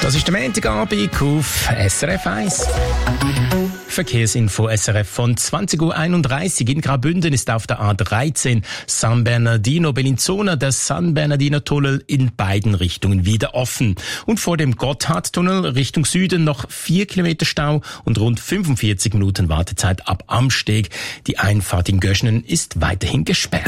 Das ist der Montagabend auf SRF 1. Verkehrsinfo SRF von 20.31 Uhr. In Graubünden ist auf der A13 San Bernardino-Bellinzona der San Bernardino-Tunnel in beiden Richtungen wieder offen. Und vor dem Gotthardtunnel Richtung Süden noch 4 Kilometer Stau und rund 45 Minuten Wartezeit ab Amsteg. Die Einfahrt in Göschenen ist weiterhin gesperrt.